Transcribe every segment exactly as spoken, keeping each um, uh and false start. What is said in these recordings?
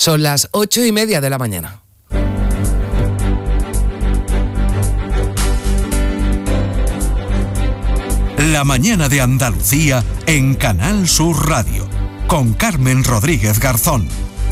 Son las ocho y media de la mañana. La mañana de Andalucía en Canal Sur Radio, con Carmen Rodríguez Garzón.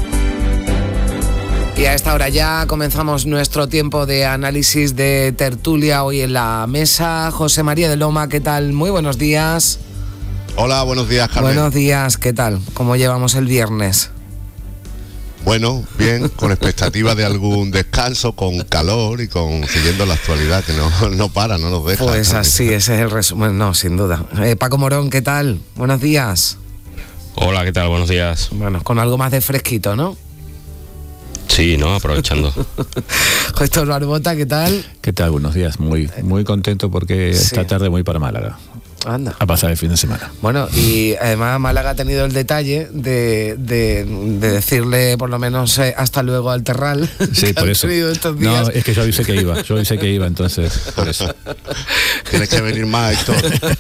Y a esta hora ya comenzamos nuestro tiempo de análisis de tertulia hoy en la mesa. José María de Loma, ¿qué tal? Muy buenos días. Hola, buenos días, Carmen. Buenos días, ¿qué tal? ¿Cómo llevamos el viernes? Bueno, bien, con expectativa de algún descanso, con calor y con siguiendo la actualidad, que no, no para, no nos deja. Pues así, ese es el resumen, no, sin duda. Eh, Paco Morón, ¿qué tal? Buenos días. Hola, ¿qué tal? Buenos días. Bueno, con algo más de fresquito, ¿no? Sí, ¿no? Aprovechando. Héctor Barbota, ¿qué tal? ¿Qué tal? Buenos días. Muy, muy contento porque Sí. esta tarde voy para Málaga. Anda. A pasar el fin de semana. Bueno, y además Málaga ha tenido el detalle de, de, de decirle por lo menos eh, hasta luego al Terral. Sí, por eso. Estos días. No, es que yo avisé que iba. Yo avisé que iba, entonces, por eso. Tienes que venir más, Héctor.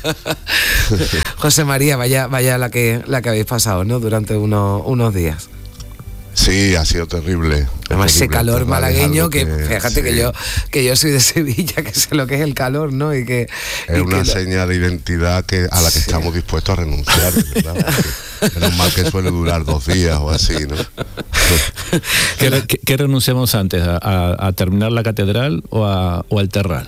José María, vaya, vaya la que la que habéis pasado, ¿no? Durante uno, unos días. Sí, ha sido terrible. Además ese terrible. calor Terral es malagueño algo que, fíjate sí, que yo que yo soy de Sevilla, que sé lo que es el calor, ¿no? Y que es y una que seña de identidad que a la que Sí. estamos dispuestos a renunciar, ¿verdad? Porque menos mal que suele durar dos días o así, ¿no? ¿Qué, qué, qué renunciamos antes? ¿A, a, a terminar la catedral o, a, o al Terral?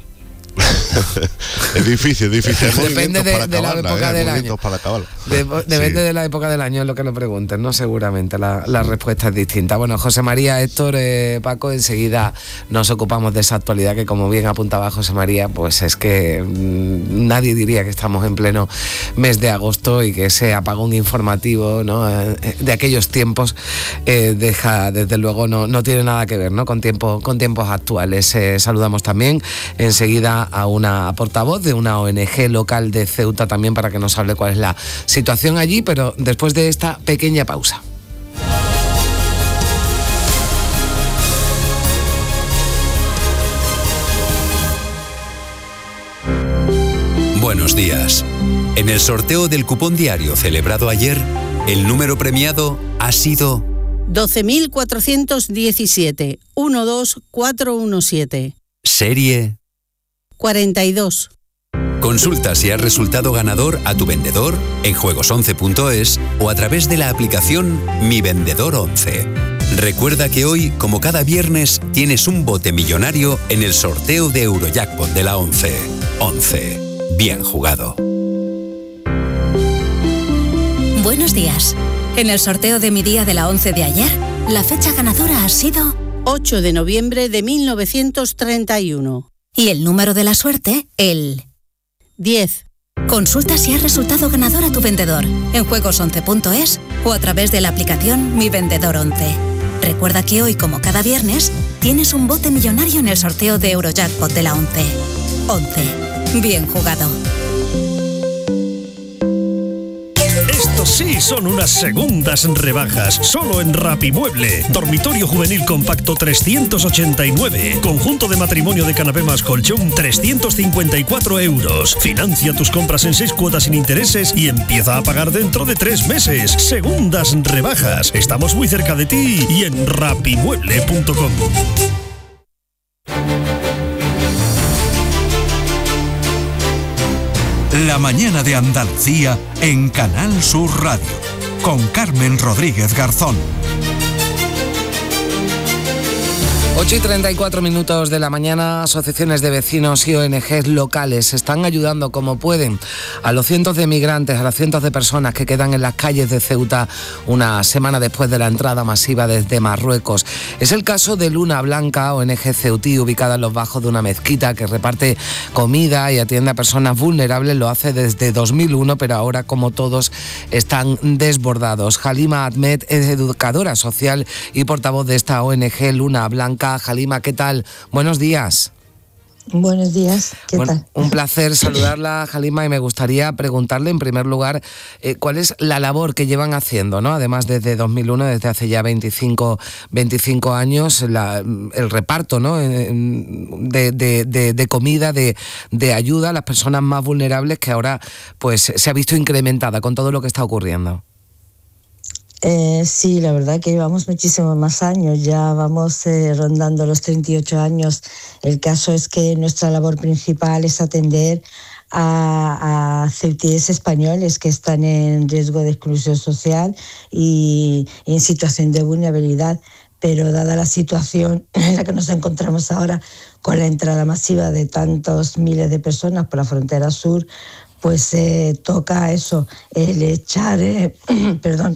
Es difícil, es difícil. Hay Depende movimientos de- para de la acabarla, época ¿eh? Hay del movimientos año. para acabarla. De- depende Sí. de la época del año, es lo que lo pregunten, ¿no? Seguramente la, la respuesta es distinta. Bueno, José María, Héctor, eh, Paco, enseguida nos ocupamos de esa actualidad que, como bien apuntaba José María, pues es que mmm, nadie diría que estamos en pleno mes de agosto y que ese apagón informativo, ¿no? Eh, de aquellos tiempos eh, deja, desde luego, no, no tiene nada que ver, ¿no? Con, tiempo, con tiempos actuales. Eh, saludamos también enseguida a una portavoz de una O N Ge local de Ceuta también para que nos hable cuál es la situación allí, pero después de esta pequeña pausa. Buenos días. En el sorteo del cupón diario celebrado ayer, el número premiado ha sido doce mil cuatrocientos diecisiete, uno dos cuatro uno siete. serie. cuarenta y dos. Consulta si has resultado ganador a tu vendedor en juegos once punto es o a través de la aplicación Mi Vendedor once. Recuerda que hoy, como cada viernes, tienes un bote millonario en el sorteo de Eurojackpot de la once. once. Bien jugado. Buenos días. En el sorteo de mi día de la once de ayer, la fecha ganadora ha sido ocho de noviembre de mil novecientos treinta y uno. y el número de la suerte, el diez. Consulta si has resultado ganador a tu vendedor en juegos once punto es o a través de la aplicación Mi Vendedor once. Recuerda que hoy, como cada viernes, tienes un bote millonario en el sorteo de Eurojackpot de la once. once. Bien jugado. Estos sí son unas segundas rebajas, solo en Rapimueble. Dormitorio juvenil compacto trescientos ochenta y nueve. Conjunto de matrimonio de canapé más colchón trescientos cincuenta y cuatro euros. Financia tus compras en seis cuotas sin intereses y empieza a pagar dentro de tres meses. Segundas rebajas. Estamos muy cerca de ti y en rapimueble punto com. La mañana de Andalucía en Canal Sur Radio, con Carmen Rodríguez Garzón. ocho y treinta y cuatro minutos de la mañana, asociaciones de vecinos y O N Ges locales están ayudando como pueden a los cientos de migrantes, a las cientos de personas que quedan en las calles de Ceuta una semana después de la entrada masiva desde Marruecos. Es el caso de Luna Blanca, O N Ge ceutí, ubicada en los bajos de una mezquita que reparte comida y atiende a personas vulnerables. Lo hace desde dos mil uno, pero ahora, como todos, están desbordados. Halima Ahmed es educadora social y portavoz de esta O N Ge Luna Blanca. Halima, ¿qué tal? Buenos días. Buenos días, ¿qué bueno, tal? Un placer saludarla, Halima, y me gustaría preguntarle en primer lugar eh, cuál es la labor que llevan haciendo, ¿no? Además, desde dos mil uno, desde hace ya veinticinco, veinticinco años, la, el reparto, ¿no? de, de, de, de comida, de, de ayuda a las personas más vulnerables, que ahora pues se ha visto incrementada con todo lo que está ocurriendo. Eh, sí, la verdad que llevamos muchísimos más años, ya vamos eh, rondando los treinta y ocho años. El caso es que nuestra labor principal es atender a, a ceutíes españoles que están en riesgo de exclusión social y, y en situación de vulnerabilidad. Pero dada la situación en la que nos encontramos ahora, con la entrada masiva de tantos miles de personas por la frontera sur, pues eh, toca eso, el echar, eh, perdón,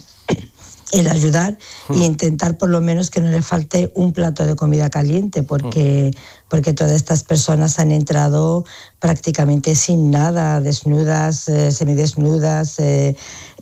el ayudar e intentar por lo menos que no le falte un plato de comida caliente, porque, porque todas estas personas han entrado prácticamente sin nada, desnudas, eh, semidesnudas, eh,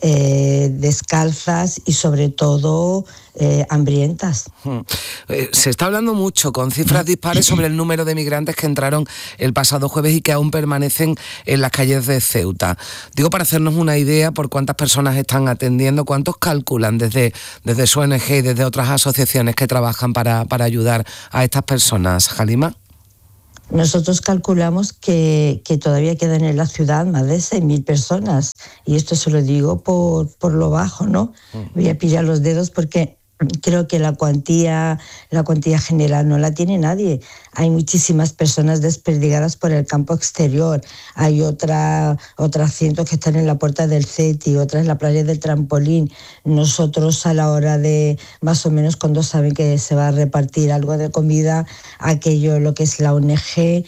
eh, descalzas y sobre todo eh, hambrientas. Eh, se está hablando mucho, con cifras dispares, sobre el número de migrantes que entraron el pasado jueves y que aún permanecen en las calles de Ceuta. Digo, para hacernos una idea por cuántas personas están atendiendo, cuántos calculan desde, desde su O N G y desde otras asociaciones que trabajan para, para ayudar a estas personas. Halima. Nosotros calculamos que, que todavía quedan en la ciudad más de seis mil personas, y esto se lo digo por, por lo bajo, ¿no? Voy a pillar los dedos porque creo que la cuantía, la cuantía general no la tiene nadie. Hay muchísimas personas desperdigadas por el campo exterior. Hay otra, otras cientos que están en la puerta del CETI, otras en la playa del Trampolín. Nosotros, a la hora de, más o menos cuando saben que se va a repartir algo de comida, aquello, lo que es la O N G,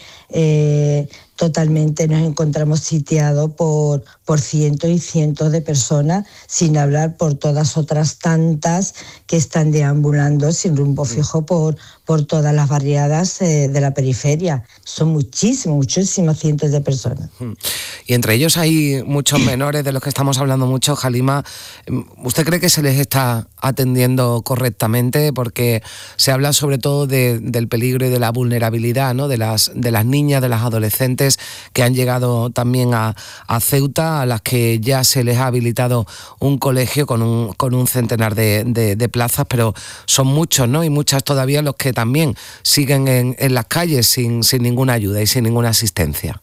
eh, totalmente nos encontramos sitiados por, por cientos y cientos de personas, sin hablar por todas otras tantas que están deambulando sin rumbo fijo por, por todas las barriadas eh, de la periferia. Son muchísimos, muchísimos cientos de personas. Y entre ellos hay muchos menores de los que estamos hablando mucho. Halima, ¿usted cree que se les está atendiendo correctamente? Porque se habla sobre todo de, del peligro y de la vulnerabilidad, ¿no? de, las, de las niñas, de las adolescentes que han llegado también a, a Ceuta, a las que ya se les ha habilitado un colegio con un, con un centenar de, de, de plazas, pero son muchos, ¿no? Y muchas todavía los que también siguen en, en las calles sin, sin ninguna ayuda y sin ninguna asistencia.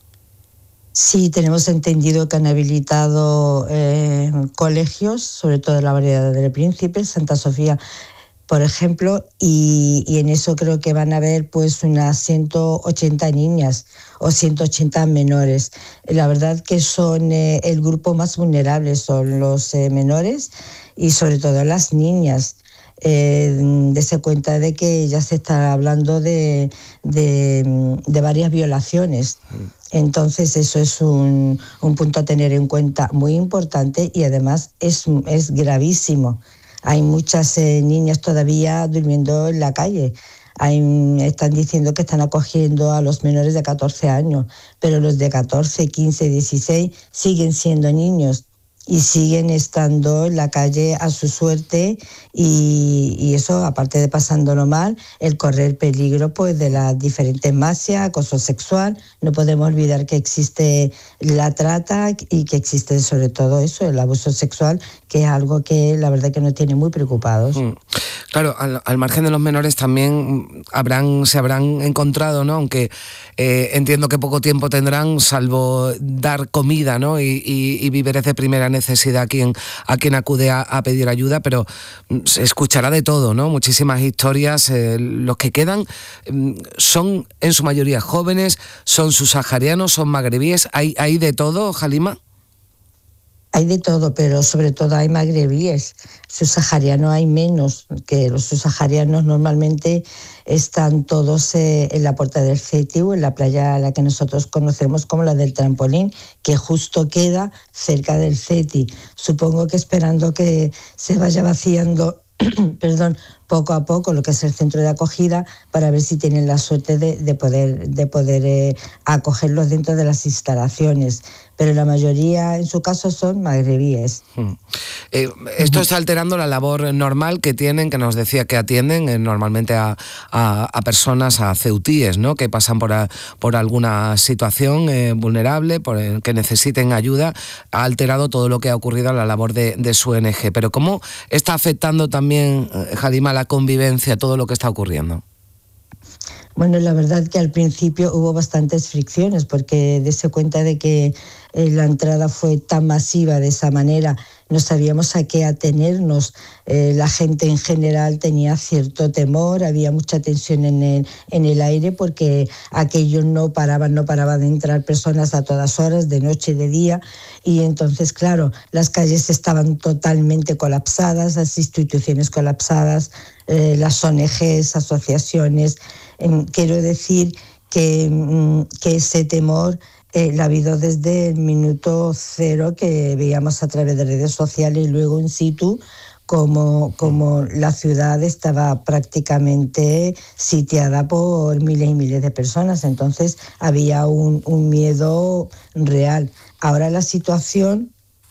Sí, tenemos entendido que han habilitado eh, colegios, sobre todo en la variedad del Príncipe, Santa Sofía, por ejemplo, y, y en eso creo que van a haber pues unas ciento ochenta niñas o ciento ochenta menores. La verdad que son eh, el grupo más vulnerable, son los eh, menores y sobre todo las niñas. Eh, dese cuenta de que ya se está hablando de, de, de varias violaciones. Entonces eso es un, un punto a tener en cuenta muy importante y además es, es gravísimo. Hay muchas eh, niñas todavía durmiendo en la calle. Hay, están diciendo que están acogiendo a los menores de catorce años, pero los de catorce, quince, dieciséis siguen siendo niños y siguen estando en la calle a su suerte y, y eso, aparte de pasándolo mal, el correr peligro pues de las diferentes mafias, acoso sexual. No podemos olvidar que existe la trata y que existe sobre todo eso, el abuso sexual, que es algo que la verdad que nos tiene muy preocupados. Mm. Claro, al, al margen de los menores también habrán, se habrán encontrado, ¿no? Aunque eh, entiendo que poco tiempo tendrán, salvo dar comida, ¿no? y, y, y víveres de primera necesidad a quien, a quien acude a, a pedir ayuda, pero se escuchará de todo, ¿no? Muchísimas historias. Eh, los que quedan eh, son en su mayoría jóvenes, son subsaharianos, son magrebíes. ¿Hay, hay de todo, Halima? Hay de todo, pero sobre todo hay magrebíes. Subsaharianos hay menos, que los subsaharianos normalmente están todos eh, en la puerta del CETI o en la playa a la que nosotros conocemos como la del Trampolín, que justo queda cerca del CETI. Supongo que esperando que se vaya vaciando perdón, poco a poco lo que es el centro de acogida para ver si tienen la suerte de, de poder, de poder eh, acogerlos dentro de las instalaciones. Pero la mayoría, en su caso, son magrebíes. Hmm. Eh, esto está alterando la labor normal que tienen, que nos decía que atienden eh, normalmente a, a, a personas, a ceutíes, ¿no? Que pasan por, a, por alguna situación eh, vulnerable, por el que necesiten ayuda. Ha alterado todo lo que ha ocurrido a la labor de, de su O N G. Pero ¿cómo está afectando también, eh, Halima, la convivencia, todo lo que está ocurriendo? Bueno, la verdad que al principio hubo bastantes fricciones porque dése cuenta de que eh, la entrada fue tan masiva de esa manera. no sabíamos a qué atenernos. Eh, la gente en general tenía cierto temor, había mucha tensión en el, en el aire porque aquello no paraban, no paraban de entrar personas a todas horas, de noche y de día, y entonces, claro, las calles estaban totalmente colapsadas, las instituciones colapsadas, eh, las O N Ges, asociaciones. Eh, quiero decir que, que ese temor eh, lo ha habido desde el minuto cero que veíamos a través de redes sociales y luego in situ como, como la ciudad estaba prácticamente sitiada por miles y miles de personas. Entonces había un, un miedo real. Ahora la situación,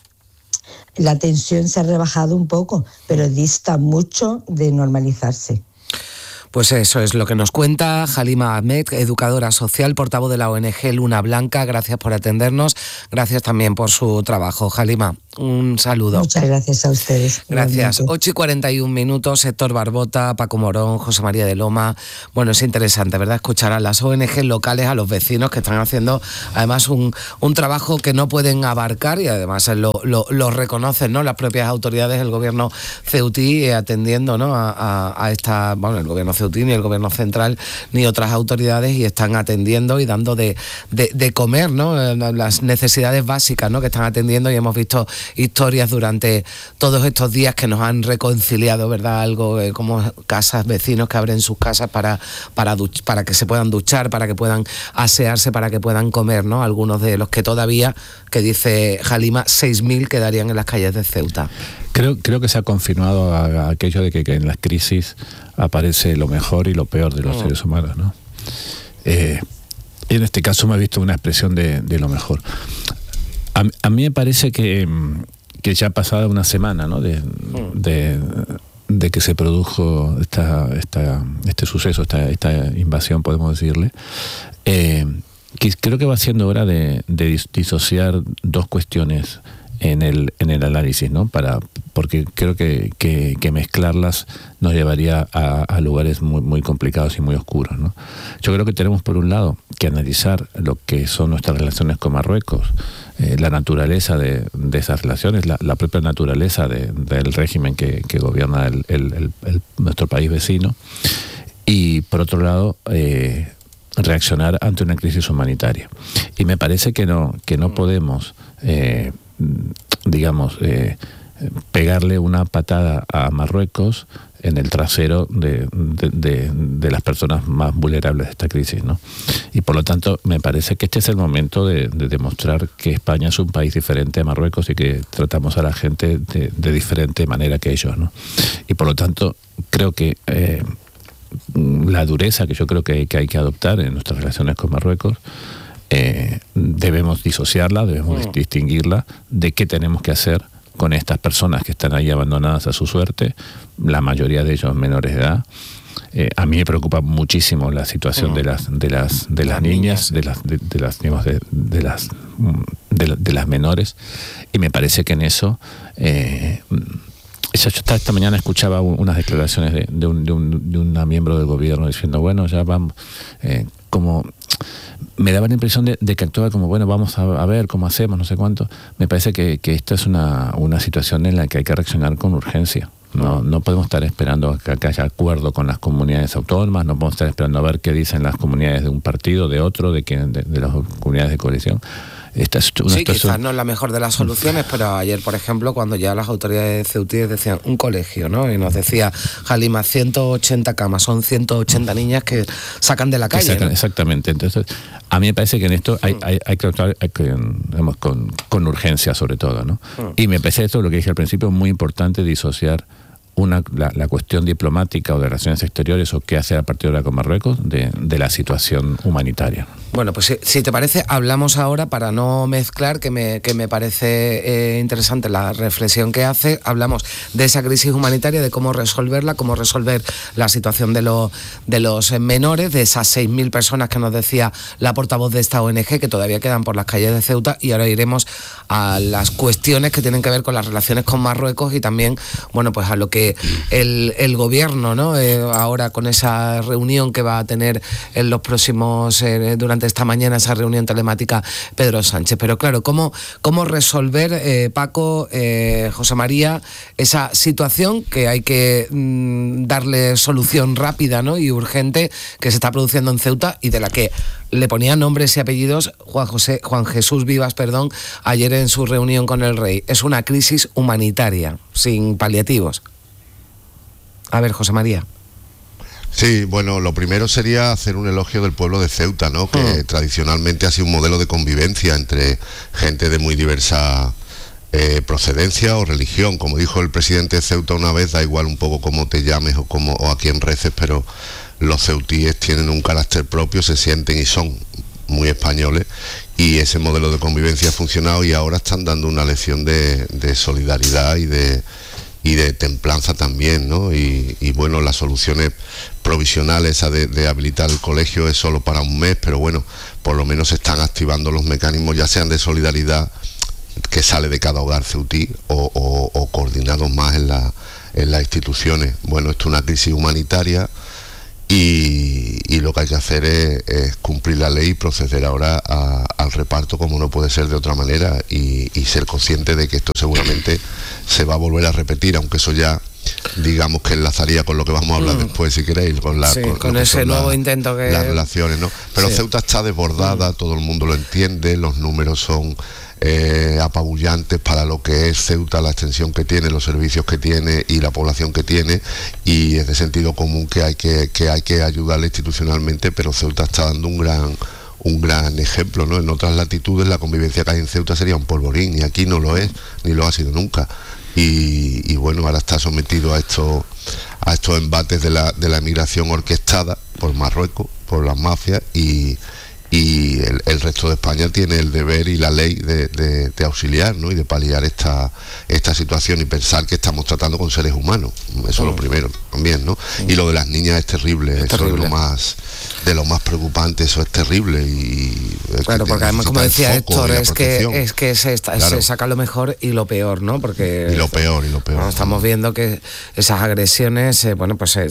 la tensión se ha rebajado un poco, pero dista mucho de normalizarse. Pues eso es lo que nos cuenta Halima Ahmed, educadora social, portavoz de la O N Ge Luna Blanca. Gracias por atendernos, gracias también por su trabajo. Halima, un saludo. Muchas gracias a ustedes. Gracias. Igualmente. ocho y cuarenta y un minutos, Héctor Barbota, Paco Morón, José María de Loma. Bueno, es interesante, ¿verdad?, escuchar a las O N Ge locales, a los vecinos que están haciendo además un, un trabajo que no pueden abarcar y además lo, lo, lo reconocen, ¿no?, las propias autoridades, el gobierno ceutí, eh, atendiendo, ¿no?, a, a, a esta, bueno, el gobierno ceutí ni el gobierno central ni otras autoridades, y están atendiendo y dando de, de, de comer, ¿no?, las necesidades básicas, ¿no?, que están atendiendo, y hemos visto historias durante todos estos días que nos han reconciliado, ¿verdad?, algo eh, como casas, vecinos que abren sus casas para, para, duch- para que se puedan duchar, para que puedan asearse, para que puedan comer, ¿no?, algunos de los que todavía, que dice Halima, seis mil quedarían en las calles de Ceuta. Creo, creo que se ha confirmado a, a aquello de que, que en las crisis aparece lo mejor y lo peor de los mm. seres humanos, ¿no? Eh, y en este caso me he visto una expresión de, de lo mejor. A, a mí me parece que, que ya ha pasado una semana, ¿no?, de, mm. de, de que se produjo esta, esta, este suceso, esta, esta invasión, podemos decirle. Eh, que creo que va siendo hora de, de disociar dos cuestiones en el en el análisis, ¿no? Para porque creo que, que, que mezclarlas nos llevaría a, a lugares muy muy complicados y muy oscuros, ¿no? Yo creo que tenemos por un lado que analizar lo que son nuestras relaciones con Marruecos, eh, la naturaleza de, de esas relaciones, la, la propia naturaleza de, del régimen que, que gobierna el, el, el, el, nuestro país vecino, y por otro lado eh, reaccionar ante una crisis humanitaria. Y me parece que no que no podemos eh, digamos, eh, pegarle una patada a Marruecos en el trasero de, de, de, de las personas más vulnerables de esta crisis, ¿no? Y por lo tanto, me parece que este es el momento de, de demostrar que España es un país diferente a Marruecos y que tratamos a la gente de, de diferente manera que ellos, ¿no? Y por lo tanto, creo que eh, la dureza que yo creo que, que hay que adoptar en nuestras relaciones con Marruecos, Eh, debemos disociarla, debemos mm. distinguirla de qué tenemos que hacer con estas personas que están ahí abandonadas a su suerte, la mayoría de ellos menores de edad. Eh, a mí me preocupa muchísimo la situación mm. de las de las de las, las niñas, niñas, de las de, de las digamos, de, de las de, de las menores, y me parece que en eso eh, yo esta, esta mañana escuchaba unas declaraciones de, de, un, de, un, de una miembro del gobierno diciendo, bueno, ya vamos, eh, como me daba la impresión de, de que actuaba como, bueno, vamos a, a ver cómo hacemos, no sé cuánto. Me parece que, que esta es una, una situación en la que hay que reaccionar con urgencia. No, no podemos estar esperando que, que haya acuerdo con las comunidades autónomas, no podemos estar esperando a ver qué dicen las comunidades de un partido, de otro, de, que, de, de las comunidades de coalición. Esta es una sí, situación... quizás no es la mejor de las soluciones, pero ayer, por ejemplo, cuando ya las autoridades ceutíes decían un colegio, ¿no? Y nos decía Halima, ciento ochenta camas, son ciento ochenta niñas que sacan de la calle, Exact, ¿no? Exactamente. Entonces, a mí me parece que en esto hay, hay, hay que actuar hay que, digamos, con, con urgencia, sobre todo, ¿no? Y me parece esto, lo que dije al principio, muy importante disociar una, la, la cuestión diplomática o de relaciones exteriores o qué hacer a partir de ahora con Marruecos de, de la situación humanitaria. Bueno, pues si, si te parece, hablamos ahora, para no mezclar, que me, que me parece eh, interesante la reflexión que hace, hablamos de esa crisis humanitaria, de cómo resolverla, cómo resolver la situación de, lo, de los menores, de esas seis mil personas que nos decía la portavoz de esta O N Ge, que todavía quedan por las calles de Ceuta, y ahora iremos a las cuestiones que tienen que ver con las relaciones con Marruecos y también, bueno, pues a lo que que el, el gobierno, ¿no? Eh, ahora con esa reunión que va a tener en los próximos, eh, durante esta mañana, esa reunión telemática, Pedro Sánchez. Pero claro, ¿cómo, cómo resolver, eh, Paco, eh, José María, esa situación que hay que mmm, darle solución rápida, ¿no? Y urgente, que se está produciendo en Ceuta y de la que le ponía nombres y apellidos Juan José, Juan Jesús Vivas, perdón, ayer en su reunión con el rey? Es una crisis humanitaria, sin paliativos. A ver, José María. Sí, bueno, lo primero sería hacer un elogio del pueblo de Ceuta, ¿no? Que mm. tradicionalmente ha sido un modelo de convivencia entre gente de muy diversa eh, procedencia o religión. Como dijo el presidente de Ceuta una vez, da igual un poco cómo te llames o, cómo, o a quién reces, pero los ceutíes tienen un carácter propio, se sienten y son muy españoles, y ese modelo de convivencia ha funcionado y ahora están dando una lección de, de solidaridad y de, y de templanza también, ¿no? Y, y bueno, las soluciones provisionales, esa de, de habilitar el colegio es solo para un mes, pero bueno, por lo menos se están activando los mecanismos, ya sean de solidaridad que sale de cada hogar ceutí o, o, o coordinados más en, la, en las instituciones. Bueno, esto es una crisis humanitaria. Y, y lo que hay que hacer es, es cumplir la ley y proceder ahora a, al reparto, como no puede ser de otra manera, y, y ser consciente de que esto seguramente se va a volver a repetir, aunque eso ya digamos que enlazaría con lo que vamos a hablar mm. después, si queréis, con, la, sí, con, con ese nuevo la, intento que... las relaciones, ¿no? Pero sí. Ceuta está desbordada, mm. todo el mundo lo entiende, los números son eh, apabullantes para lo que es Ceuta, la extensión que tiene, los servicios que tiene y la población que tiene, y es de sentido común que hay que, que hay que ayudarle institucionalmente, pero Ceuta está dando un gran un gran ejemplo, ¿no? En otras latitudes la convivencia que hay en Ceuta sería un polvorín, y aquí no lo es, ni lo ha sido nunca. Y, y bueno, ahora está sometido a estos a estos embates de la, de la emigración orquestada por Marruecos, por las mafias, y, y el, el resto de España tiene el deber y la ley de, de, de auxiliar, ¿no? Y de paliar esta, esta situación y pensar que estamos tratando con seres humanos. Eso oh. es lo primero también, ¿no? Oh. Y lo de las niñas es terrible, es eso terrible. Es lo más de lo más preocupante, eso es terrible. Y claro, porque además, como decía Héctor, es que es que se, está, claro. se saca lo mejor y lo peor, ¿no? Porque y lo peor y lo peor. Bueno, estamos viendo que esas agresiones, eh, bueno, pues se,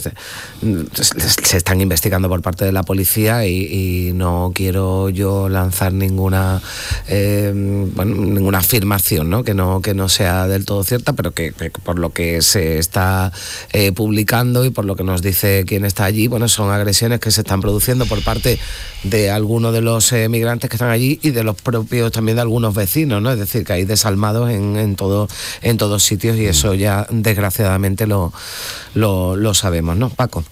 se están investigando por parte de la policía, y, y no quiero yo lanzar ninguna eh, bueno, ninguna afirmación, ¿no? Que no que no sea del todo cierta, pero que, que por lo que se está eh, publicando y por lo que nos dice quien está allí, bueno, son agresiones que se están produciendo por parte de algunos de los eh, migrantes que están allí y de los propios también de algunos vecinos, ¿no? Es decir, que hay desalmados en, en todo en todos sitios, y eso ya desgraciadamente lo, lo, lo sabemos, ¿no, Paco?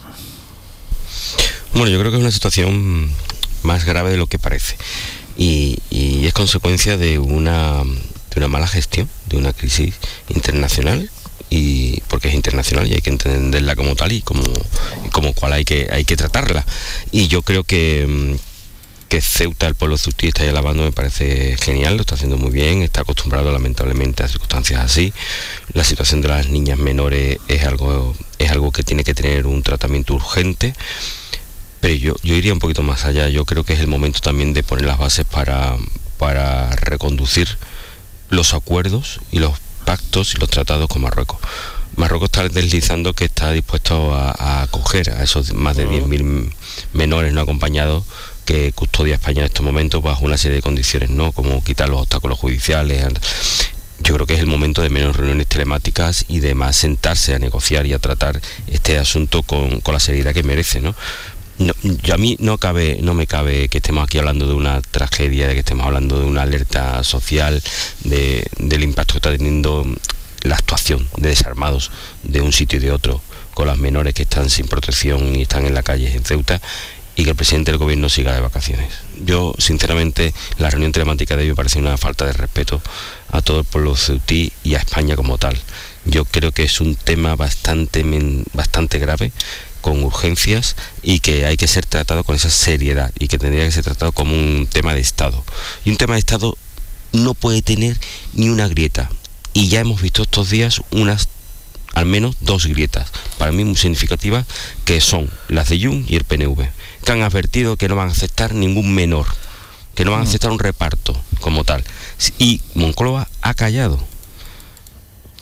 Bueno, yo creo que es una situación más grave de lo que parece, y, y es consecuencia de una, de una mala gestión, de una crisis internacional, y porque es internacional y hay que entenderla como tal y como, como cual hay que, hay que tratarla. Y yo creo que, que Ceuta, el pueblo ceutí, está ahí alabando, me parece genial, lo está haciendo muy bien, está acostumbrado lamentablemente a circunstancias así. La situación de las niñas menores es algo, es algo que tiene que tener un tratamiento urgente, pero yo, yo iría un poquito más allá. Yo creo que es el momento también de poner las bases para, para reconducir los acuerdos y los pactos y los tratados con Marruecos. Marruecos está deslizando que está dispuesto a, a acoger a esos más de diez mil menores no acompañados que custodia España en estos momentos bajo una serie de condiciones, ¿no? Como quitar los obstáculos judiciales. Yo creo que es el momento de menos reuniones telemáticas y de más sentarse a negociar y a tratar este asunto con, con la seriedad que merece, ¿no? No, yo a mí no cabe, no me cabe que estemos aquí hablando de una tragedia, de que estemos hablando de una alerta social, de, del impacto que está teniendo la actuación de desarmados de un sitio y de otro, con las menores que están sin protección y están en la calle en Ceuta, y que el presidente del gobierno siga de vacaciones. Yo, sinceramente, la reunión telemática de hoy me parece una falta de respeto a todo el pueblo ceutí y a España como tal. Yo creo que es un tema bastante, bastante grave, con urgencias, y que hay que ser tratado con esa seriedad, y que tendría que ser tratado como un tema de Estado. Y un tema de Estado no puede tener ni una grieta, y ya hemos visto estos días unas, al menos dos grietas, para mí muy significativas, que son las de Junts y el P N V, que han advertido que no van a aceptar ningún menor, que no van a aceptar un reparto como tal, y Moncloa ha callado.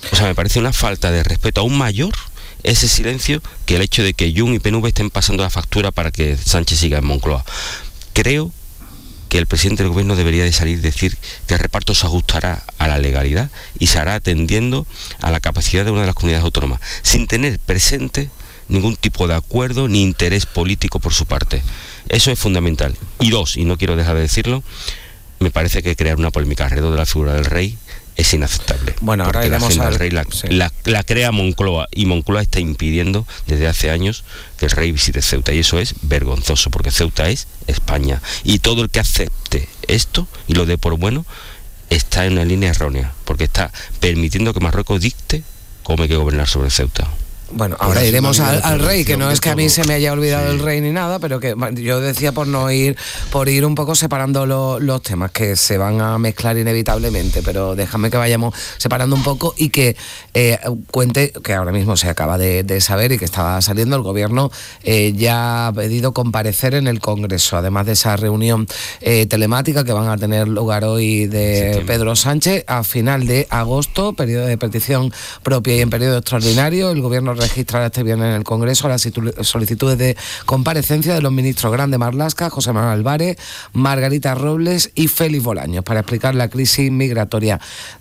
O sea, me parece una falta de respeto aún mayor ese silencio que el hecho de que Junts y P N V estén pasando la factura para que Sánchez siga en Moncloa. Creo que el presidente del gobierno debería de salir y decir que el reparto se ajustará a la legalidad y se hará atendiendo a la capacidad de una de las comunidades autónomas, sin tener presente ningún tipo de acuerdo ni interés político por su parte. Eso es fundamental. Y dos, y no quiero dejar de decirlo, me parece que crear una polémica alrededor de la figura del rey es inaceptable. Bueno, ahora iremos iremos a al rey la, sí. la, la crea Moncloa, y Moncloa está impidiendo desde hace años que el rey visite Ceuta, y eso es vergonzoso, porque Ceuta es España, y todo el que acepte esto y lo dé por bueno está en una línea errónea, porque está permitiendo que Marruecos dicte cómo hay que gobernar sobre Ceuta. Bueno, ahora iremos al, al rey, que no es que a mí se me haya olvidado sí. el rey ni nada, pero que yo decía por no ir, por ir un poco separando lo, los temas que se van a mezclar inevitablemente, pero déjame que vayamos separando un poco y que eh, cuente, que ahora mismo se acaba de, de saber y que estaba saliendo, el gobierno eh, ya ha pedido comparecer en el Congreso, además de esa reunión eh, telemática que van a tener lugar hoy de sí, Pedro Sánchez, a final de agosto, periodo de petición propia y en periodo extraordinario, el gobierno registrará este viernes en el Congreso las solicitudes de comparecencia de los ministros Grande Marlaska, José Manuel Álvarez, Margarita Robles y Félix Bolaños para explicar la crisis migratoria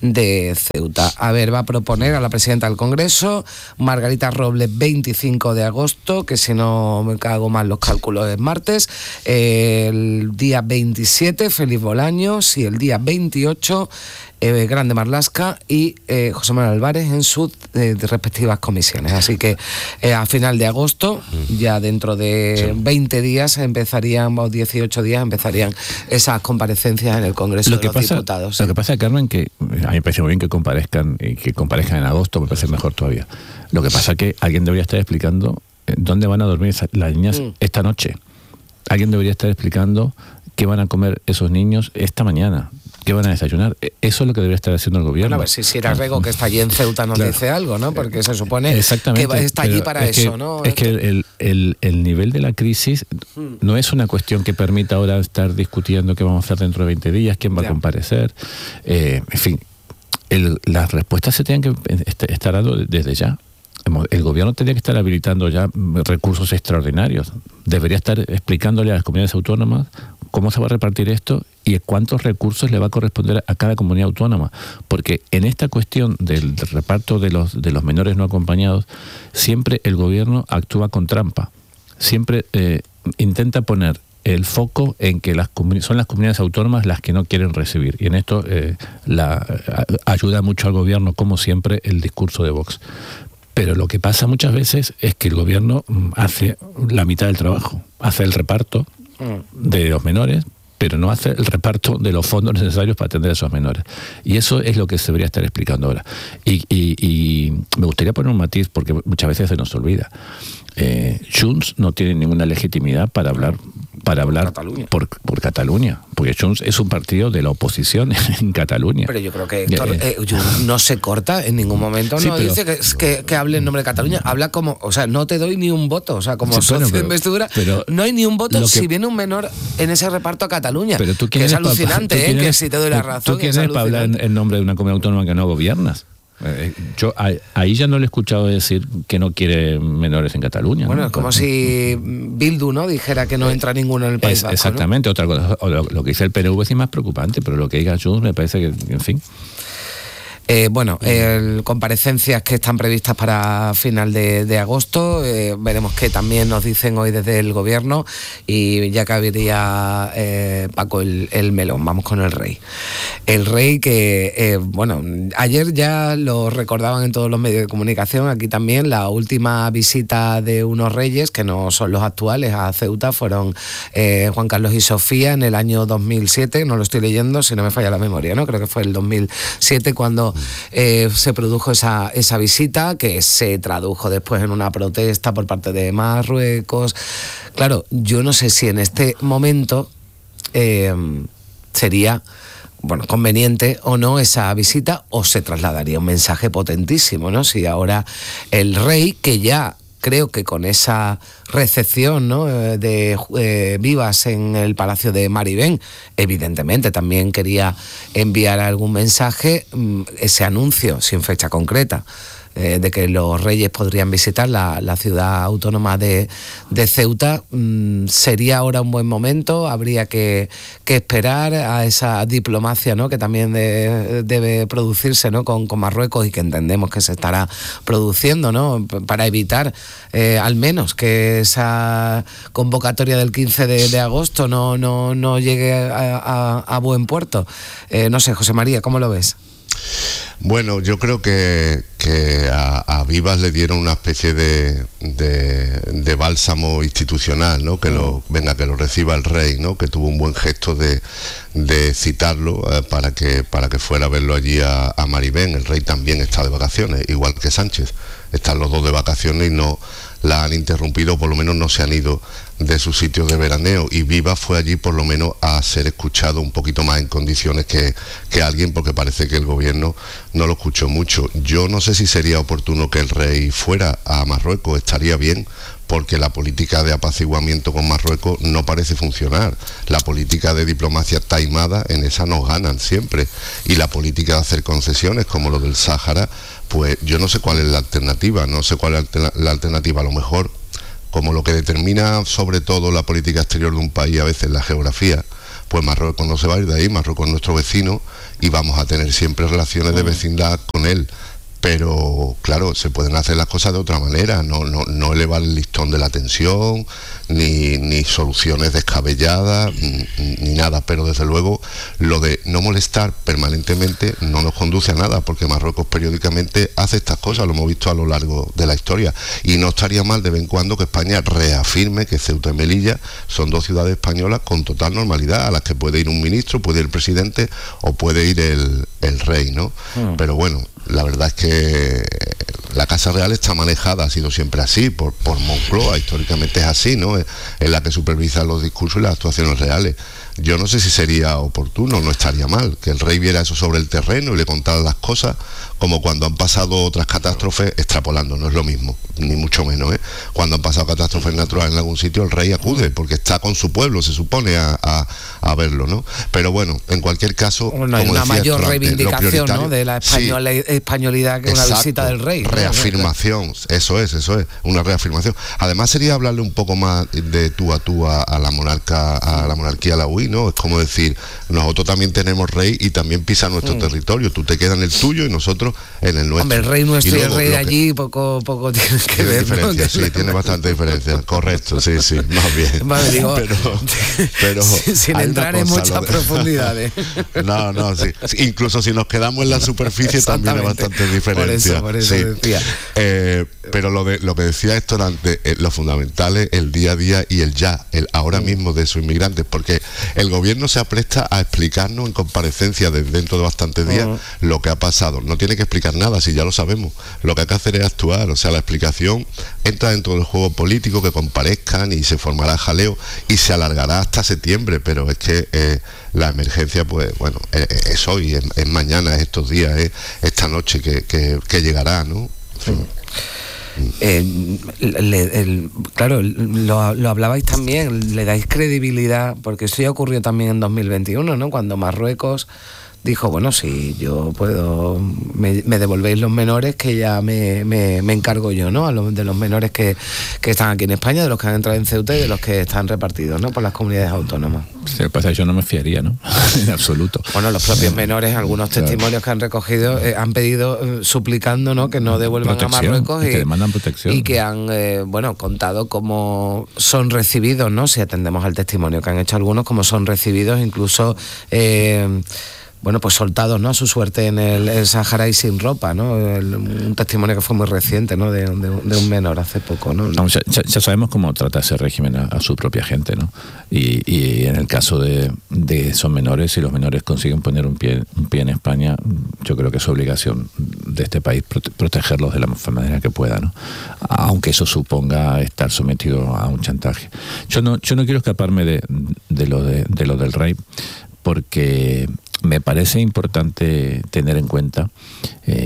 de Ceuta. A ver, va a proponer a la presidenta del Congreso, Margarita Robles, veinticinco de agosto, que si no me cago mal los cálculos es martes, eh, el día veintisiete Félix Bolaños y el día veintiocho Eh, Grande Marlaska y eh, José Manuel Álvarez en sus eh, respectivas comisiones. Así que eh, a final de agosto, ya dentro de sí. veinte días empezarían, o dieciocho días empezarían esas comparecencias en el Congreso lo de que los pasa, Diputados. Lo que pasa, Carmen, que a mí me parece muy bien que comparezcan y que comparezcan en agosto, me parece mejor todavía. Lo que pasa es que alguien debería estar explicando dónde van a dormir las niñas mm. esta noche. Alguien debería estar explicando qué van a comer esos niños esta mañana. ¿Qué van a desayunar? Eso es lo que debería estar haciendo el gobierno. Bueno, a ver si Sira Rego, que está allí en Ceuta, nos claro. dice algo, ¿no? Porque se supone que está allí para es eso, que, ¿no? Es que el, el, el nivel de la crisis hmm. no es una cuestión que permita ahora estar discutiendo qué vamos a hacer dentro de veinte días, quién va ya. a comparecer. Eh, en fin, el, las respuestas se tienen que estar dando desde ya. El gobierno tendría que estar habilitando ya recursos extraordinarios. Debería estar explicándole a las comunidades autónomas cómo se va a repartir esto y cuántos recursos le va a corresponder a cada comunidad autónoma. Porque en esta cuestión del reparto de los, de los menores no acompañados, siempre el gobierno actúa con trampa. Siempre eh, intenta poner el foco en que las son las comunidades autónomas las que no quieren recibir. Y en esto eh, la, a, ayuda mucho al gobierno, como siempre, el discurso de Vox. Pero lo que pasa muchas veces es que el gobierno hace la mitad del trabajo, hace el reparto de los menores, pero no hace el reparto de los fondos necesarios para atender a esos menores. Y eso es lo que se debería estar explicando ahora. Y, y, y me gustaría poner un matiz, porque muchas veces se nos olvida. Eh, Junts no tiene ninguna legitimidad para hablar para hablar Cataluña. Por, por Cataluña, porque Junts es un partido de la oposición en Cataluña. Pero yo creo que Héctor eh, Junts no se corta en ningún momento, sí, no pero, dice que, que, que hable en nombre de Cataluña, habla como, o sea, no te doy ni un voto, o sea, como sí, socio de investidura, no hay ni un voto que, si viene un menor en ese reparto a Cataluña, pero tú que es alucinante, pa, eh, que si te doy la razón. ¿Tú quién eres para hablar en, en nombre de una comunidad autónoma que no gobiernas? Yo ahí ya no le he escuchado decir que no quiere menores en Cataluña. Bueno, ¿no? es como si Bildu, ¿no?, dijera que no entra ninguno en el País Vasco, exactamente, ¿no? Otra cosa. O lo, lo que dice el P N V es más preocupante, pero lo que diga Junts me parece que, en fin... Eh, bueno, eh, comparecencias que están previstas para final de, de agosto, eh, veremos qué también nos dicen hoy desde el gobierno y ya cabería eh, Paco el, el melón. Vamos con el rey. El rey que, eh, bueno, ayer ya lo recordaban en todos los medios de comunicación, aquí también, la última visita de unos reyes, que no son los actuales, a Ceuta, fueron eh, Juan Carlos y Sofía en el año dos mil siete, no lo estoy leyendo si no me falla la memoria, ¿no? Creo que fue el dos mil siete cuando Eh, se produjo esa, esa visita, que se tradujo después en una protesta por parte de Marruecos. Claro, yo no sé si en este momento eh, sería bueno, conveniente o no esa visita, o se trasladaría un mensaje potentísimo, ¿no? Si ahora el rey, que ya creo que con esa recepción, ¿no?, de eh, Vivas en el Palacio de Maribén, evidentemente también quería enviar algún mensaje, ese anuncio sin fecha concreta, Eh, de que los reyes podrían visitar la, la ciudad autónoma de, de Ceuta. Mm, sería ahora un buen momento, habría que, que esperar a esa diplomacia, ¿no?, que también de, debe producirse, ¿no?, con, con Marruecos, y que entendemos que se estará produciendo, ¿no?, para evitar eh, al menos que esa convocatoria del quince de, de agosto no, no, no llegue a, a, a buen puerto. Eh, no sé, José María, ¿cómo lo ves? Bueno, yo creo que, que a, a Vivas le dieron una especie de, de, de bálsamo institucional, ¿no? Que lo, venga, que lo reciba el rey, ¿no? Que tuvo un buen gesto de, de citarlo eh, para que para que fuera a verlo allí a, a Maribén. El rey también está de vacaciones, igual que Sánchez. Están los dos de vacaciones y no la han interrumpido, por lo menos no se han ido de su sitio de veraneo, y Vivas fue allí por lo menos a ser escuchado un poquito más en condiciones que, que alguien, porque parece que el gobierno no lo escuchó mucho. Yo no sé si sería oportuno que el rey fuera a Marruecos, estaría bien, porque la política de apaciguamiento con Marruecos no parece funcionar. La política de diplomacia taimada, en esa nos ganan siempre, y la política de hacer concesiones como lo del Sáhara, pues yo no sé cuál es la alternativa, no sé cuál es la alternativa. A lo mejor, como lo que determina sobre todo la política exterior de un país a veces la geografía, pues Marruecos no se va a ir de ahí, Marruecos es nuestro vecino y vamos a tener siempre relaciones de vecindad con él. Pero claro, se pueden hacer las cosas de otra manera, no, no, no elevar el listón de la tensión, ni, ni soluciones descabelladas, ni, ni nada, pero desde luego lo de no molestar permanentemente no nos conduce a nada, porque Marruecos periódicamente hace estas cosas, lo hemos visto a lo largo de la historia, y no estaría mal de vez en cuando que España reafirme que Ceuta y Melilla son dos ciudades españolas con total normalidad, a las que puede ir un ministro, puede ir el presidente o puede ir el, el rey, ¿no? Mm. Pero bueno, la verdad es que la Casa Real está manejada, ha sido siempre así, por, por Moncloa, históricamente es así, ¿no? Es, es la que supervisa los discursos y las actuaciones reales. Yo no sé si sería oportuno, no estaría mal, que el rey viera eso sobre el terreno y le contara las cosas, como cuando han pasado otras catástrofes, extrapolando, no es lo mismo, ni mucho menos, ¿eh? Cuando han pasado catástrofes naturales en algún sitio, el rey acude, porque está con su pueblo, se supone, a, a, a verlo, ¿no? Pero bueno, en cualquier caso... Bueno, hay una mayor antes, reivindicación, ¿no?, de la española, sí, españolidad que exacto, una visita del rey, ¿no? Reafirmación, eso es, eso es, una reafirmación. Además sería hablarle un poco más de tú a tú a, a la monarca, a la monarquía alauí, ¿no? Es como decir, nosotros también tenemos rey y también pisa nuestro mm. territorio, tú te quedas en el tuyo y nosotros en el nuestro. Hombre, el rey nuestro y, luego, y el rey de allí poco, poco tiene que tiene ver, diferencia, ¿no? Sí, tiene bastante diferencia, correcto, sí, sí, más bien. Vale, digo, pero, pero sin entrar en muchas de... profundidades. No, no, sí. Incluso si nos quedamos en la superficie también hay bastante diferencia. Por eso, por eso sí. decía. Eh, pero lo, de, lo que decía Héctor antes, eh, lo fundamental es el día a día y el ya, el ahora mm. mismo de esos inmigrantes, porque el gobierno se apresta a explicarnos en comparecencia de dentro de bastantes días uh-huh. lo que ha pasado. No tiene que explicar nada, si ya lo sabemos. Lo que hay que hacer es actuar, o sea, la explicación entra dentro del juego político, que comparezcan y se formará jaleo y se alargará hasta septiembre, pero es que eh, la emergencia, pues bueno, es, es hoy, es, es mañana, es estos días, es esta noche que, que, que llegará, ¿no? En fin. Uh-huh. Eh, le, el, claro, lo, lo hablabais también, le dais credibilidad, porque eso ya ocurrió también en dos mil veintiuno, ¿no? Cuando Marruecos dijo, bueno, si yo puedo, me, me devolvéis los menores, que ya me, me, me encargo yo, ¿no? A los, de los menores que, que están aquí en España, de los que han entrado en Ceuta y de los que están repartidos, ¿no?, por las comunidades autónomas. Sí, pasa, yo no me fiaría, ¿no? En absoluto. Bueno, los propios menores, algunos claro. testimonios que han recogido, eh, han pedido, eh, suplicando, ¿no?, que no devuelvan protección, a Marruecos y que demandan protección, y que han, eh, bueno, contado cómo son recibidos, ¿no?, si atendemos al testimonio que han hecho algunos, cómo son recibidos, incluso... Eh, bueno, pues soltados, ¿no?, a su suerte en el, el Sáhara y sin ropa, ¿no? El, un testimonio que fue muy reciente, ¿no?, de, de, de un menor hace poco, ¿no? No, ya, ya sabemos cómo trata ese régimen a, a su propia gente, ¿no? Y, y en el caso de, de esos menores, si los menores consiguen poner un pie, un pie en España, yo creo que es obligación de este país prote, protegerlos de la manera que pueda, ¿no? Aunque eso suponga estar sometido a un chantaje. Yo no, yo no quiero escaparme de, de, lo, de, de lo del rey, porque... me parece importante tener en cuenta, eh,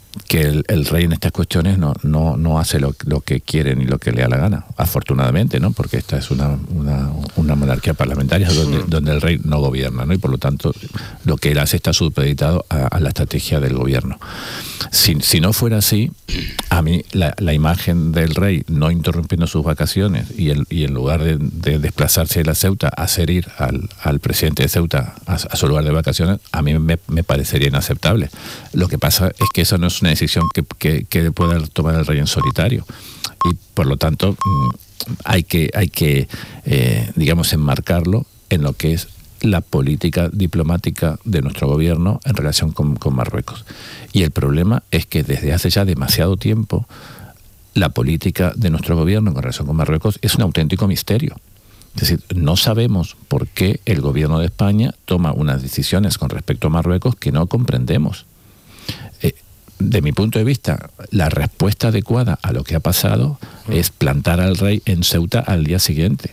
que el, el rey en estas cuestiones no, no, no hace lo, lo que quiere ni lo que le da la gana, afortunadamente, ¿no? Porque esta es una, una, una monarquía parlamentaria donde, donde el rey no gobierna, ¿no? Y por lo tanto lo que él hace está supeditado a, a la estrategia del gobierno. Si, si no fuera así, a mí la, la imagen del rey no interrumpiendo sus vacaciones y, el, y en lugar de, de desplazarse de la Ceuta, hacer ir al, al presidente de Ceuta a, a su lugar de vacaciones, a mí me, me parecería inaceptable. Lo que pasa es que eso no es una decisión que, que, que pueda tomar el rey en solitario y por lo tanto hay que, hay que eh, digamos, enmarcarlo en lo que es la política diplomática de nuestro gobierno en relación con, con Marruecos. Y el problema es que desde hace ya demasiado tiempo la política de nuestro gobierno en relación con Marruecos es un auténtico misterio. Es decir, no sabemos por qué el gobierno de España toma unas decisiones con respecto a Marruecos que no comprendemos. Eh, de mi punto de vista, la respuesta adecuada a lo que ha pasado mm. es plantar al rey en Ceuta al día siguiente.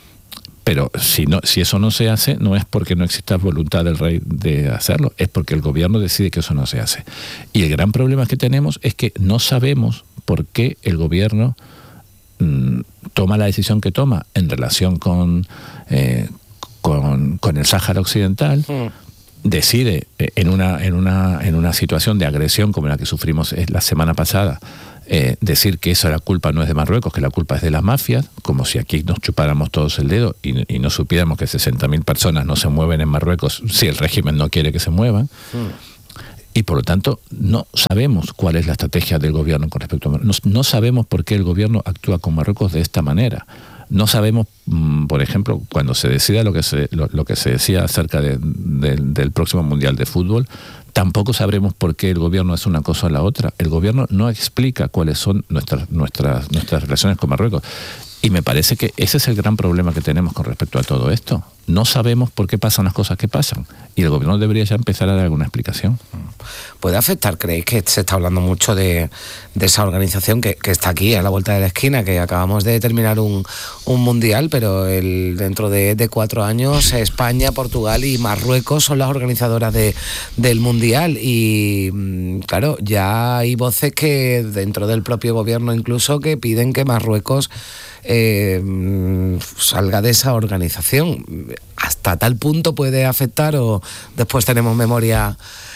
Pero si, no, si eso no se hace, no es porque no exista voluntad del rey de hacerlo, es porque el gobierno decide que eso no se hace. Y el gran problema que tenemos es que no sabemos por qué el gobierno mmm, toma la decisión que toma en relación con, eh, con, con el Sáhara Occidental, mm. decide en una, en, una, en una situación de agresión como la que sufrimos la semana pasada, Eh, decir que esa la culpa no es de Marruecos, que la culpa es de las mafias, como si aquí nos chupáramos todos el dedo y, y no supiéramos que sesenta mil personas no se mueven en Marruecos si el régimen no quiere que se muevan. Mm. Y por lo tanto no sabemos cuál es la estrategia del gobierno con respecto a Marruecos. No, no sabemos por qué el gobierno actúa con Marruecos de esta manera. No sabemos, por ejemplo, cuando se decida lo que se, lo, lo que se decía acerca de, de, del próximo Mundial de Fútbol, tampoco sabremos por qué el gobierno hace una cosa o la otra. El gobierno no explica cuáles son nuestras, nuestras, nuestras relaciones con Marruecos. Y me parece que ese es el gran problema que tenemos con respecto a todo esto. No sabemos por qué pasan las cosas que pasan. Y el gobierno debería ya empezar a dar alguna explicación. ¿Puede afectar? ¿Creéis que se está hablando mucho de, de esa organización que, que está aquí, a la vuelta de la esquina, que acabamos de terminar un, un mundial, pero el, dentro de, de cuatro años España, Portugal y Marruecos son las organizadoras de, del mundial? Y claro, ya hay voces que dentro del propio gobierno incluso que piden que Marruecos Eh, salga de esa organización. ¿Hasta tal punto puede afectar o después tenemos memoria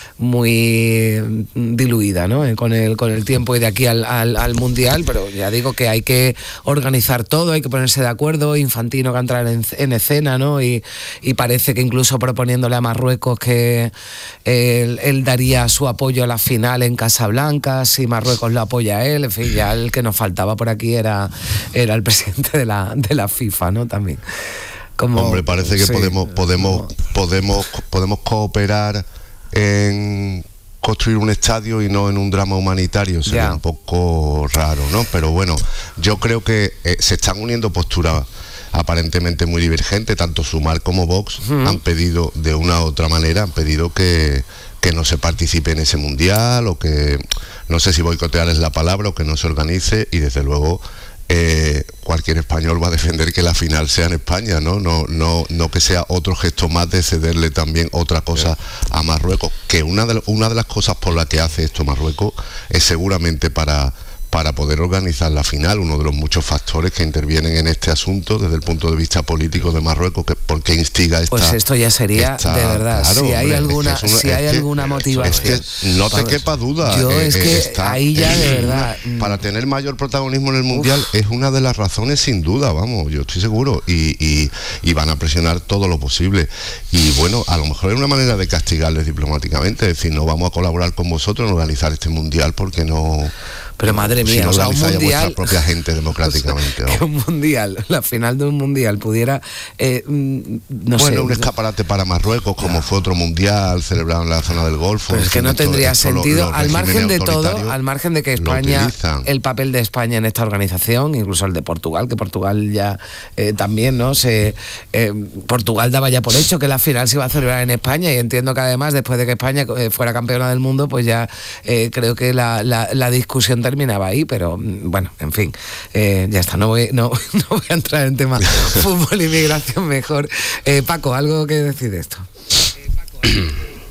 muy diluida, ¿no? con el con el tiempo y de aquí al, al, al Mundial? Pero ya digo que hay que organizar todo, hay que ponerse de acuerdo. Infantino que entrar en, en escena, ¿no? Y, y parece que incluso proponiéndole a Marruecos que él, él daría su apoyo a la final en Casablanca si Marruecos lo apoya a él. En fin, ya el que nos faltaba por aquí era, era el presidente de la, de la FIFA, ¿no? También. Como, Hombre, parece que sí, podemos, podemos, podemos, podemos cooperar en construir un estadio y no en un drama humanitario. Sería yeah. un poco raro, ¿no? Pero bueno, yo creo que eh, se están uniendo posturas aparentemente muy divergentes. Tanto Sumar como Vox uh-huh. han pedido de una u otra manera, han pedido que, que no se participe en ese mundial, o que, no sé si boicotear es la palabra, o que no se organice. Y desde luego Eh, cualquier español va a defender que la final sea en España, ¿no? No, no, no que sea otro gesto más de cederle también otra cosa a Marruecos, que una de, una de las cosas por las que hace esto Marruecos es seguramente para, para poder organizar la final, uno de los muchos factores que intervienen en este asunto desde el punto de vista político de Marruecos, que por qué instiga esta... Pues esto ya sería, esta, de verdad, claro, si hay hombre, alguna, es que es una, si hay es alguna que, motivación... Es que no te quepa duda. Yo eh, es que está, ahí ya de verdad... Para tener mayor protagonismo en el Mundial Uf. es una de las razones, sin duda, vamos, yo estoy seguro, y, y, y van a presionar todo lo posible. Y bueno, a lo mejor es una manera de castigarles diplomáticamente, es decir, no vamos a colaborar con vosotros en organizar este Mundial porque no... Pero madre mía, si no o sea, un mundial, vuestra propia gente democráticamente, o sea, ¿no? Que un mundial, la final de un mundial pudiera, eh, no bueno, sé, un escaparate para Marruecos, como claro. fue otro mundial celebrado en la zona del Golfo. Pero es que no tendría esto, sentido, esto, al margen de todo, al margen de que España, el papel de España en esta organización, incluso el de Portugal, que Portugal ya eh, también, ¿no? Se, eh, Portugal daba ya por hecho que la final se iba a celebrar en España, y entiendo que además después de que España eh, fuera campeona del mundo, pues ya eh, creo que la, la, la discusión terminaba ahí, pero bueno, en fin, eh, ya está, no voy, no, no voy a entrar en tema fútbol y migración mejor. Eh, Paco, ¿algo que decir de esto?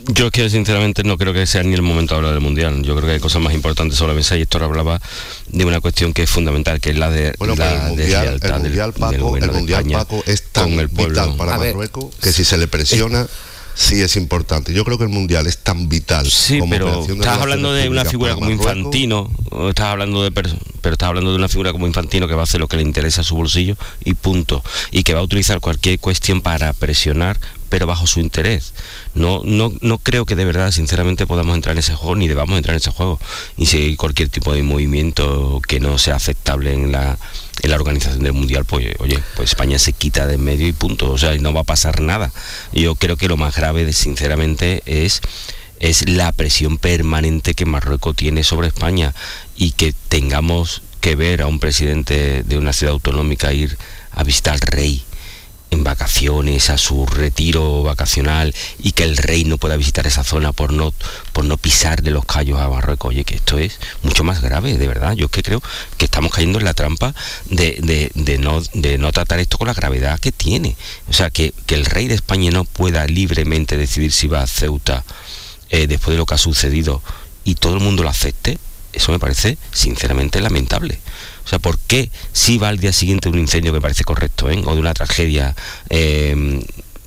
Yo es que sinceramente no creo que sea ni el momento de hablar del Mundial. Yo creo que hay cosas más importantes sobre la mesa, y Héctor hablaba de una cuestión que es fundamental, que es la de bueno, la pero el mundial, el mundial, del, Paco, del el mundial de Paco, es tan el vital para Marruecos que si se le presiona, sí es importante. Yo creo que el mundial es tan vital. Sí, como pero estás hablando de una figura como Marruecos. Infantino, o estás hablando de pero estás hablando de una figura como Infantino que va a hacer lo que le interesa a su bolsillo y punto, y que va a utilizar cualquier cuestión para presionar, pero bajo su interés. No, no, no creo que de verdad, sinceramente, podamos entrar en ese juego, ni debamos entrar en ese juego, y seguir cualquier tipo de movimiento que no sea aceptable en la, en la organización del Mundial. Pues oye, pues España se quita de en medio y punto, o sea, no va a pasar nada. Yo creo que lo más grave, sinceramente, es es la presión permanente que Marruecos tiene sobre España, y que tengamos que ver a un presidente de una ciudad autonómica ir a visitar al rey en vacaciones, a su retiro vacacional, y que el rey no pueda visitar esa zona por no por no pisar de los callos a Marruecos. Oye, que esto es mucho más grave, de verdad. Yo es que creo que estamos cayendo en la trampa de, de, de, no, de no tratar esto con la gravedad que tiene. O sea, que, que el rey de España no pueda libremente decidir si va a Ceuta eh, después de lo que ha sucedido, y todo el mundo lo acepte, eso me parece sinceramente lamentable. O sea, ¿por qué si va al día siguiente de un incendio, que parece correcto, ¿eh? o de una tragedia, eh,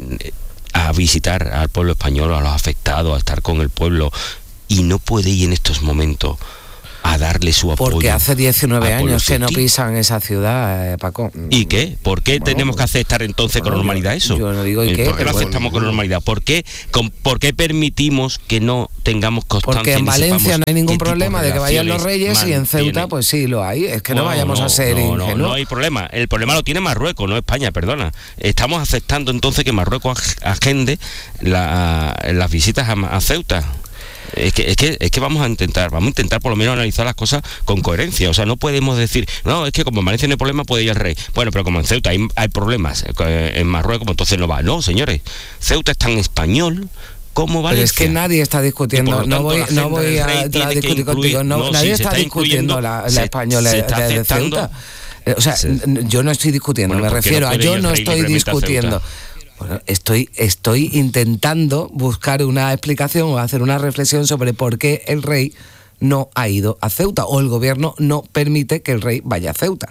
a visitar al pueblo español, a los afectados, a estar con el pueblo, y no puede ir en estos momentos a darle su apoyo? Porque hace diecinueve años que no pisan esa ciudad, eh, Paco. ¿Y qué? ¿Por qué bueno, tenemos que aceptar entonces bueno, con normalidad yo, eso? Yo no digo ¿y qué? ¿Por qué lo aceptamos con normalidad? ¿Por qué, con, ¿Por qué permitimos que no tengamos constancia? Porque en Valencia no hay ningún problema de que vayan los reyes, y en Ceuta pues sí lo hay. Es que no, no vayamos no, a ser no, ingenuos. No, no hay problema. El problema lo tiene Marruecos, no España, perdona. Estamos aceptando entonces que Marruecos agende la, las visitas a, a Ceuta. Es que, es que es que vamos a intentar, vamos a intentar por lo menos analizar las cosas con coherencia. O sea, no podemos decir, no, es que como en Valencia no hay problema, puede ir el rey. Bueno, pero como en Ceuta hay, hay problemas, en Marruecos, entonces no va. No, señores, Ceuta es tan español como Valencia. Pero es que nadie está discutiendo, tanto, no voy, no voy a, a discutir incluir, contigo, no, no, nadie sí, está, está discutiendo la, la se, española se de, de Ceuta. O sea, se, yo no estoy discutiendo, bueno, me refiero no a yo no estoy discutiendo. Bueno, estoy, estoy intentando buscar una explicación o hacer una reflexión sobre por qué el rey no ha ido a Ceuta, o el gobierno no permite que el rey vaya a Ceuta.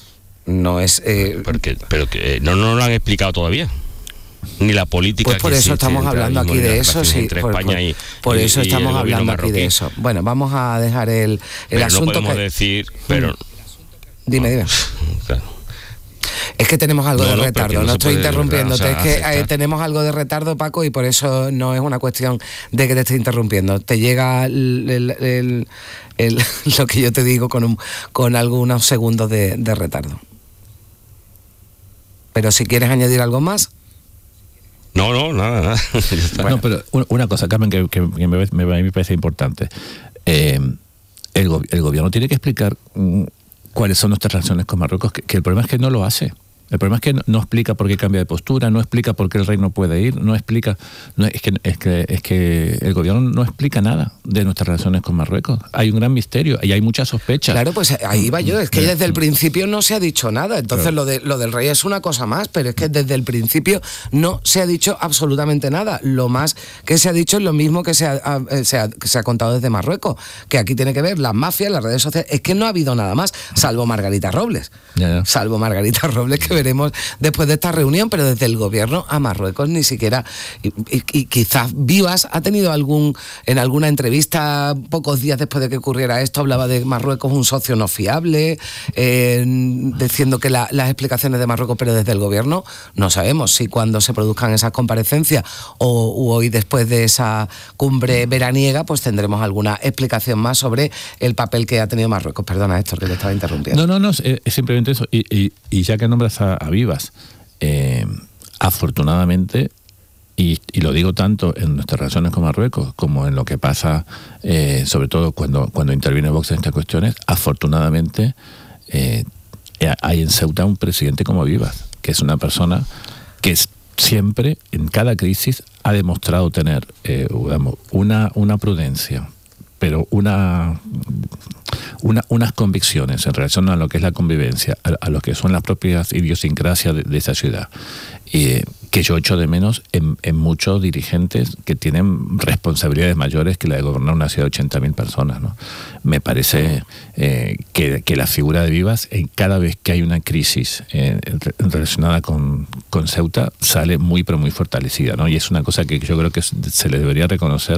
No es... Eh, Porque, pero que no, no lo han explicado todavía. Ni la política. Pues por que eso estamos hablando aquí de eso, sí. Entre por, España por, y, por eso y, estamos y hablando marroquí. aquí de eso. Bueno, vamos a dejar el, el pero asunto. No podemos que... decir, pero... Dime, dime. Claro. Es que tenemos algo no, de retardo, no, no estoy interrumpiéndote, verdad, o sea, es que eh, tenemos algo de retardo, Paco, y por eso no es una cuestión de que te esté interrumpiendo. Te llega el, el, el, el, lo que yo te digo con, un, con algunos segundos de, de retardo. Pero si quieres añadir algo más... No, no, nada, nada. Bueno. No, pero una cosa, Carmen, que, que, que me, me, me parece importante. Eh, el, go, el gobierno tiene que explicar... Um, cuáles son nuestras relaciones con Marruecos, que, que el problema es que no lo hace. El problema es que no, no explica por qué cambia de postura, no explica por qué el rey no puede ir, no explica, no, es, que, es, que, es que el gobierno no explica nada de nuestras relaciones con Marruecos. Hay un gran misterio y hay muchas sospechas. Claro, pues ahí va yo, es que desde el principio no se ha dicho nada, entonces claro. lo, de, lo del rey es una cosa más, pero es que desde el principio no se ha dicho absolutamente nada. Lo más que se ha dicho es lo mismo que se ha, se ha, que se ha contado desde Marruecos, que aquí tiene que ver las mafias, las redes sociales, es que no ha habido nada más, salvo Margarita Robles, ya, ya. salvo Margarita Robles, que veremos después de esta reunión, pero desde el gobierno a Marruecos ni siquiera, y, y, y quizás Vivas ha tenido algún, en alguna entrevista pocos días después de que ocurriera esto, hablaba de Marruecos un socio no fiable, eh, diciendo que la, las explicaciones de Marruecos, pero desde el gobierno no sabemos si cuando se produzcan esas comparecencias o u hoy después de esa cumbre veraniega, pues tendremos alguna explicación más sobre el papel que ha tenido Marruecos. Perdona, Héctor, que te estaba interrumpiendo. No, no, no, es, es simplemente eso. Y, y, y ya que nombras a, a Vivas, eh, afortunadamente, y, y lo digo tanto en nuestras relaciones con Marruecos como en lo que pasa, eh, sobre todo cuando, cuando interviene Vox en estas cuestiones, afortunadamente eh, hay en Ceuta un presidente como Vivas, que es una persona que es, siempre, en cada crisis, ha demostrado tener eh, digamos, una, una prudencia pero una, una unas convicciones en relación a lo que es la convivencia, a, a lo que son las propias idiosincrasias de, de esa ciudad, eh, que yo echo de menos en, en muchos dirigentes que tienen responsabilidades mayores que la de gobernar una ciudad de ochenta mil personas, ¿no? Me parece eh, que, que la figura de Vivas, en cada vez que hay una crisis eh, relacionada con, con Ceuta, sale muy pero muy fortalecida, ¿no? Y es una cosa que yo creo que se le debería reconocer,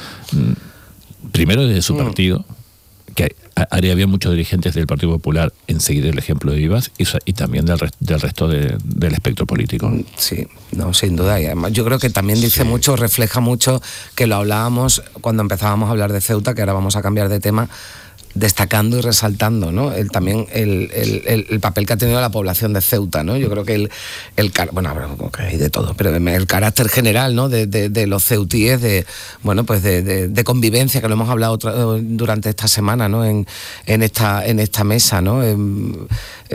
mmm, primero desde su partido, que hay, había muchos dirigentes del Partido Popular en seguir el ejemplo de Vivas, y, y también del, rest, del resto de, del espectro político. Sí, no, sin duda. Y además yo creo que también dice sí. mucho, refleja mucho, que lo hablábamos cuando empezábamos a hablar de Ceuta, que ahora vamos a cambiar de tema, destacando y resaltando, ¿no? El, también el, el, el papel que ha tenido la población de Ceuta, ¿no? Yo creo que el, el bueno, hay de todo, pero el carácter general, ¿no? De, de, de los ceutíes, de, bueno, pues de, de, de convivencia, que lo hemos hablado otra, durante esta semana, ¿no? En, en esta, en esta mesa, ¿no? En,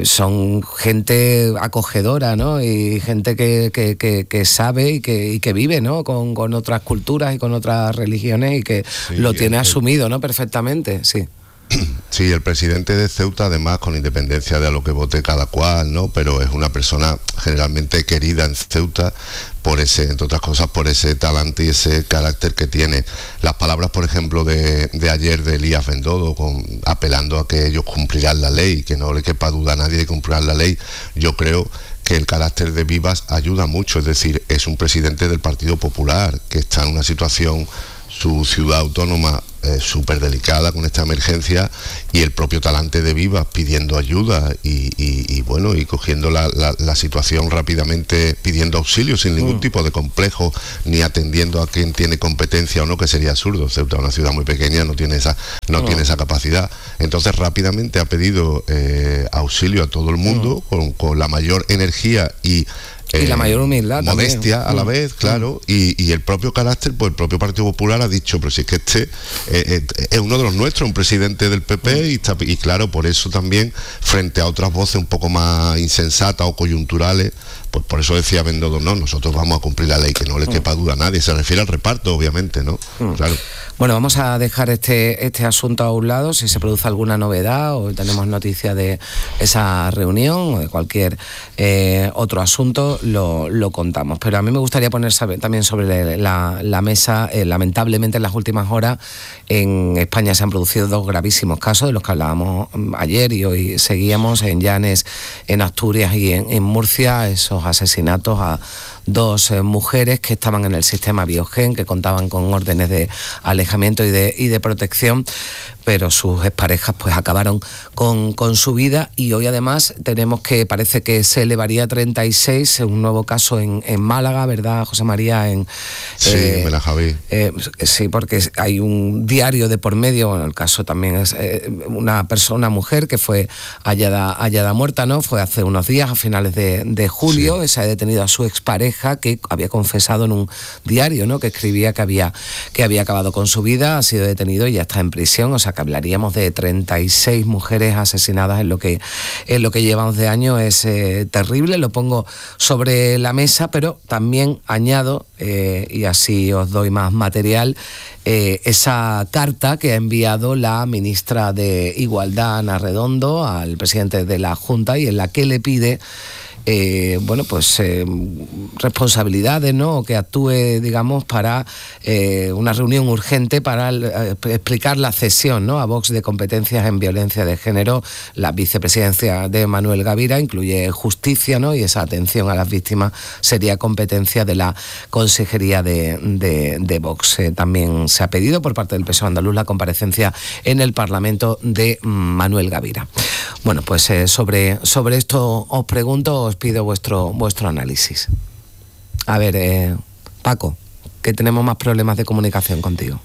son gente acogedora, ¿no? Y gente que, que, que, que sabe y que, y que vive, ¿no? Con, con otras culturas y con otras religiones, y que sí, lo tiene el, asumido, ¿no? Perfectamente, sí. Sí, el presidente de Ceuta, además, con independencia de a lo que vote cada cual, ¿no? Pero es una persona generalmente querida en Ceuta por ese, entre otras cosas, por ese talante y ese carácter que tiene. Las palabras, por ejemplo, de, de ayer de Elías Bendodo, con, apelando a que ellos cumplirán la ley, que no le quepa duda a nadie de cumplir la ley, yo creo que el carácter de Vivas ayuda mucho. Es decir, es un presidente del Partido Popular que está en una situación, su ciudad autónoma, eh, súper delicada con esta emergencia, y el propio talante de Vivas pidiendo ayuda y, y, y bueno, y cogiendo la, la, la situación rápidamente, pidiendo auxilio sin ningún mm. tipo de complejo, ni atendiendo a quien tiene competencia o no, que sería absurdo. Ceuta es una ciudad muy pequeña, no tiene esa, no mm. tiene esa capacidad. Entonces rápidamente ha pedido eh, auxilio a todo el mundo, mm. con, con la mayor energía y Y la mayor humildad modestia también. a la vez, claro, y, y el propio carácter, pues el propio Partido Popular ha dicho, pero si es que este eh, eh, es uno de los nuestros, un presidente del P P, y, está, y claro, por eso también, frente a otras voces un poco más insensatas o coyunturales, pues por eso decía Bendodo, no, nosotros vamos a cumplir la ley, que no le quepa duda a nadie. Se refiere al reparto, obviamente, ¿no? Mm. Claro. Bueno, vamos a dejar este, este asunto a un lado. Si se produce alguna novedad o tenemos noticia de esa reunión o de cualquier eh, otro asunto, lo, lo contamos. Pero a mí me gustaría poner también sobre la, la mesa, eh, lamentablemente en las últimas horas en España se han producido dos gravísimos casos de los que hablábamos ayer y hoy seguíamos, en Llanes, en Asturias y en, en Murcia, esos asesinatos a dos eh, mujeres que estaban en el sistema Biogen, que contaban con órdenes de alejamiento y de, y de protección, pero sus exparejas pues acabaron con, con su vida. Y hoy además tenemos que, parece que se elevaría a treinta y seis, un nuevo caso en, en Málaga, ¿verdad, José María? En, sí, eh, me la Javi. Eh, sí, porque hay un diario de por medio. Bueno, el caso también es eh, una persona, una mujer que fue hallada, hallada muerta, ¿no? Fue hace unos días, a finales de, de julio, sí. Se ha detenido a su expareja, que había confesado en un diario, ¿no? Que escribía que había, que había acabado con su vida, ha sido detenido y ya está en prisión. O sea que hablaríamos de treinta y seis mujeres asesinadas en lo que, en lo que llevamos de año. Es eh, terrible, lo pongo sobre la mesa, pero también añado, eh, y así os doy más material, eh, esa carta que ha enviado la ministra de Igualdad, Ana Redondo, al presidente de la Junta, y en la que le pide Eh, bueno, pues eh, responsabilidades, ¿no? O que actúe, digamos, para eh, una reunión urgente para eh, explicar la cesión, ¿no? A Vox de competencias en violencia de género. La vicepresidencia de Manuel Gavira incluye justicia, ¿no? Y esa atención a las víctimas sería competencia de la Consejería de, de, de Vox. Eh, también se ha pedido por parte del P S O E andaluz la comparecencia en el Parlamento de Manuel Gavira. Bueno, pues eh, sobre, sobre esto os pregunto, os pido vuestro, vuestro análisis. A ver, eh, Paco, que tenemos más problemas de comunicación contigo.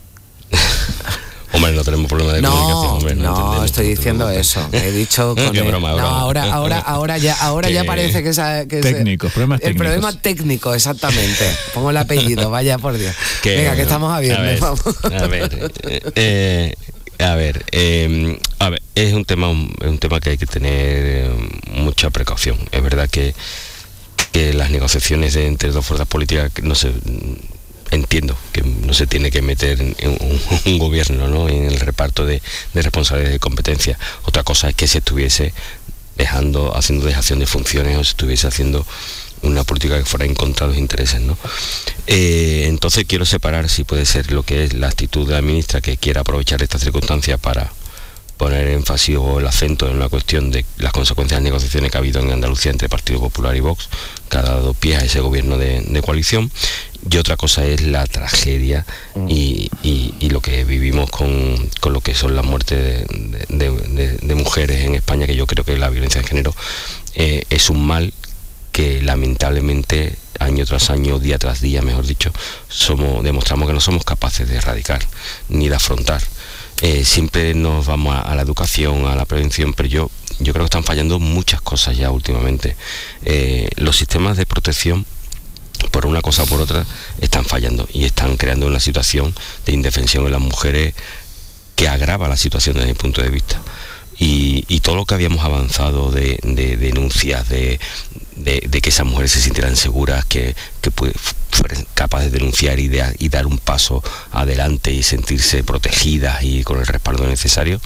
Hombre, no tenemos problemas de no, comunicación. Hombre, no, no estoy diciendo eso. He dicho con Qué el, broma, no, broma. ahora, ahora, ahora ya, ahora ya parece que, esa, que técnicos, problemas el técnicos. problema técnico, exactamente. Pongo el apellido, vaya por Dios. Que, Venga, que estamos a viernes. A ver, vamos. A ver, eh, a ver, eh, a ver, es un tema, un, un tema que hay que tener mucha precaución. Es verdad que, que las negociaciones de, entre dos fuerzas políticas no se entiendo que no se tiene que meter en un, un gobierno, ¿no?, en el reparto de, de responsabilidades y competencias. Otra cosa es que se estuviese dejando, haciendo dejación de funciones o se estuviese haciendo una política que fuera en contra de los intereses, ¿no? Eh, entonces quiero separar, si puede ser, lo que es la actitud de la ministra, que quiera aprovechar estas circunstancias para poner énfasis o el acento en la cuestión de las consecuencias de las negociaciones que ha habido en Andalucía entre Partido Popular y Vox, que ha dado pie a ese gobierno de, de coalición, y otra cosa es la tragedia y, y, y lo que vivimos con, con lo que son las muertes de, de, de, de mujeres en España, que yo creo que la violencia de género eh, es un mal que lamentablemente año tras año, día tras día, mejor dicho, somos demostramos que no somos capaces de erradicar ni de afrontar. Eh, siempre nos vamos a, a la educación, a la prevención, pero yo, yo creo que están fallando muchas cosas ya últimamente. Eh, los sistemas de protección, por una cosa o por otra, están fallando y están creando una situación de indefensión en las mujeres que agrava la situación desde mi punto de vista. Y, y todo lo que habíamos avanzado de, de, de denuncias, de, de, de que esas mujeres se sintieran seguras, que, que fueran capaces de denunciar y, de, y dar un paso adelante y sentirse protegidas y con el respaldo necesario,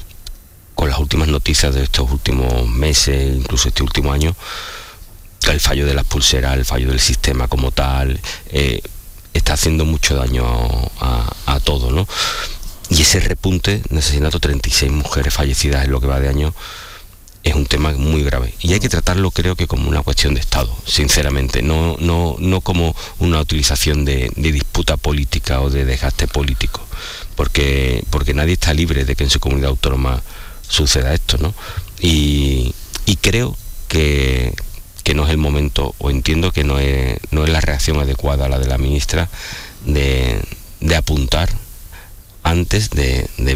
con las últimas noticias de estos últimos meses, incluso este último año, el fallo de las pulseras, el fallo del sistema como tal, eh, está haciendo mucho daño a, a, a todo, ¿no? Y ese repunte de asesinato, treinta y seis mujeres fallecidas en lo que va de año, es un tema muy grave. Y hay que tratarlo, creo que como una cuestión de Estado, sinceramente, no, no, no como una utilización de, de disputa política o de desgaste político, porque, porque nadie está libre de que en su comunidad autónoma suceda esto, ¿no? Y, y creo que, que no es el momento, o entiendo que no es, no es la reacción adecuada a la de la ministra de, de apuntar antes de, de